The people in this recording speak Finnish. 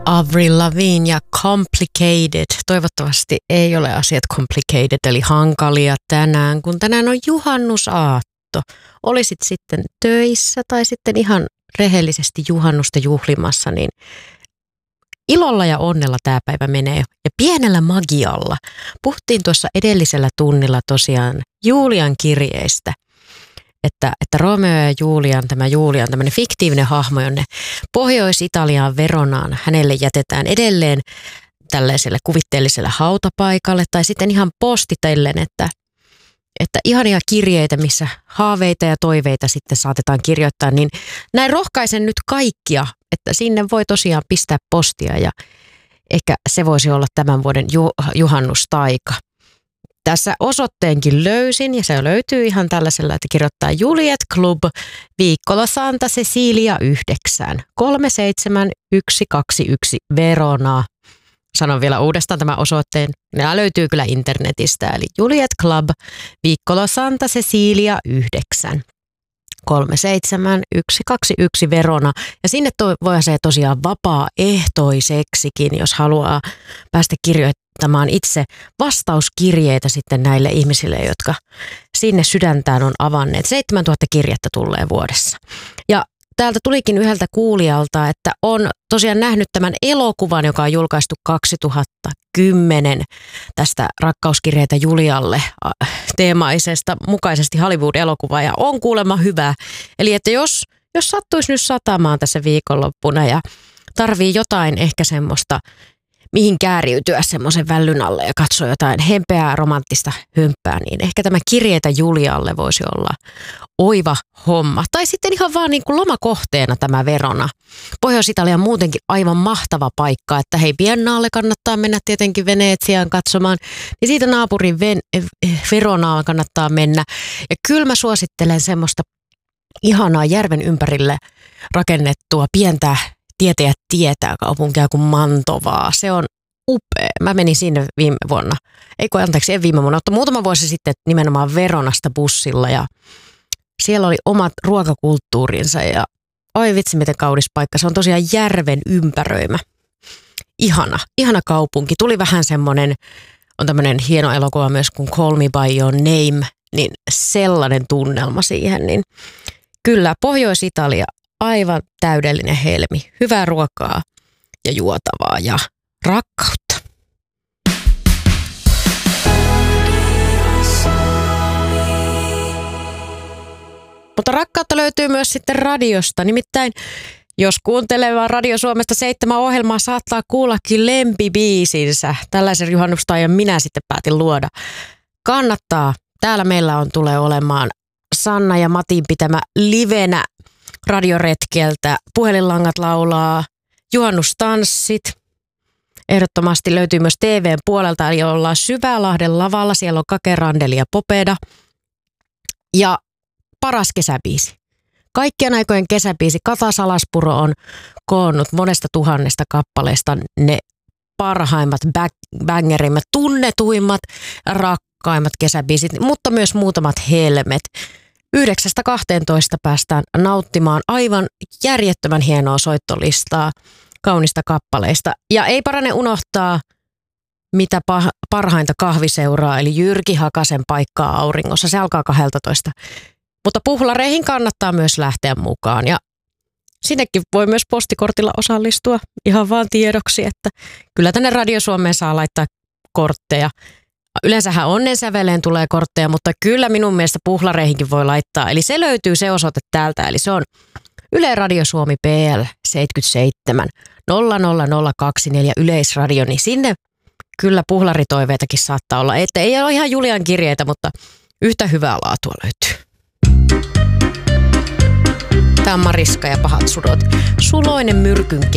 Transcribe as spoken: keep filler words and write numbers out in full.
Avril Lavigne ja Complicated. Toivottavasti ei ole asiat complicated eli hankalia tänään, kun tänään on juhannusaatto. Olisit sitten töissä tai sitten ihan rehellisesti juhannusta juhlimassa, niin ilolla ja onnella tämä päivä menee ja pienellä magialla. Puhuttiin tuossa edellisellä tunnilla tosiaan Julian kirjeistä. Että, että Romeo ja Julian, tämä Julian, tämmöinen fiktiivinen hahmo, jonne Pohjois-Italiaan Veronaan hänelle jätetään edelleen tällaiselle kuvitteelliselle hautapaikalle tai sitten ihan postitellen, että, että ihania kirjeitä, missä haaveita ja toiveita sitten saatetaan kirjoittaa, niin näin rohkaisen nyt kaikkia, että sinne voi tosiaan pistää postia ja ehkä se voisi olla tämän vuoden ju, juhannustaika. Tässä osoitteenkin löysin ja se löytyy ihan tällaisella, että kirjoittaa Juliet Club, Viikkola Santa Cecilia yhdeksän, kolme seitsemän yksi kaksi yksi Verona. Sanon vielä uudestaan tämän osoitteen. Nämä löytyy kyllä internetistä, eli Juliet Club, Viikkola Santa Cecilia yhdeksän, kolme seitsemän yksi kaksi yksi Verona. Ja sinne to, voi se tosiaan vapaaehtoiseksikin, jos haluaa päästä kirjoittamaan itse vastauskirjeitä sitten näille ihmisille, jotka sinne sydäntään on avanneet. seitsemäntuhatta kirjettä tulee vuodessa. Ja täältä tulikin yhdeltä kuulijalta, että on tosiaan nähnyt tämän elokuvan, joka on julkaistu kaksituhattakymmenen tästä Rakkauskirjeitä Julialle teemaisesta mukaisesti Hollywood-elokuvaa ja on kuulemma hyvä. Eli että jos, jos sattuisi nyt satamaan tässä viikonloppuna ja tarvii jotain ehkä semmoista, mihin kääriytyä semmoisen vällyn alle ja katsoa jotain hempeää romanttista hömppää, niin ehkä tämä Kirjeitä Julialle voisi olla oiva homma. Tai sitten ihan vaan niin kuin lomakohteena tämä Verona. Pohjois-Italia on muutenkin aivan mahtava paikka, että hei, Biennaalle kannattaa mennä tietenkin Venetsiaan katsomaan, niin siitä naapurin Ven- Veronaan kannattaa mennä. Ja kyllä mä suosittelen semmoista ihanaa järven ympärille rakennettua pientä tietä ja tietää kaupunkia kuin Mantovaa. Se on upea. Mä menin sinne viime vuonna. Ei kun anteeksi, en viime vuonna, mutta muutama vuosi sitten nimenomaan Veronasta bussilla ja siellä oli omat ruokakulttuurinsa ja oi vitsi miten kaunis paikka. Se on tosiaan järven ympäröimä. Ihana, ihana kaupunki. Tuli vähän semmoinen, on tämmöinen hieno elokuva myös kuin Call Me By Your Name, niin sellainen tunnelma siihen. Niin kyllä, Pohjois-Italia aivan täydellinen helmi. Hyvää ruokaa ja juotavaa ja rakkautta. Mutta rakkautta löytyy myös sitten radiosta. Nimittäin jos kuuntelee Radio Suomesta seitsemän ohjelmaa, saattaa kuullakin lempibiisinsä. Tällaisen juhannustaajan minä sitten päätin luoda. Kannattaa. Täällä meillä on tulee olemaan Sanna ja Matin pitämä livenä radioretkeltä. Puhelinlangat laulaa, juhannustanssit. Ehdottomasti löytyy myös T V:n puolelta, eli ollaan Syvälahden lavalla. Siellä on Kake Randeli ja Popeda. Ja paras kesäbiisi. Kaikkien aikojen kesäbiisi. Kata Salaspuro on koonnut monesta tuhannesta kappaleesta ne parhaimmat, bangerimmät, tunnetuimmat, rakkaimmat kesäbiisit, mutta myös muutamat helmet. yhdeksästä kahteentoista päästään nauttimaan aivan järjettömän hienoa soittolistaa kaunista kappaleista. Ja ei parane unohtaa, mitä parhainta kahviseuraa, eli Jyrki Hakasen Paikkaa auringossa. Se alkaa kaksitoista. Mutta puhlareihin kannattaa myös lähteä mukaan. Ja sinnekin voi myös postikortilla osallistua ihan vaan tiedoksi, että kyllä tänne Radio Suomeen saa laittaa kortteja. Yleensähän onnensäveleen tulee kortteja, mutta kyllä minun mielestä puhlareihinkin voi laittaa. Eli se löytyy se osoite täältä, eli se on Yle Radio Suomi P L seitsemänkymmentäseitsemän nolla nolla nolla kaksikymmentäneljä Yleisradio, niin sinne kyllä puhlaritoiveitakin saattaa olla. Että ei ole ihan Julian kirjeitä, mutta yhtä hyvää laatua löytyy. Tämä on Mariska ja pahat sudot. Suloinen myrkyn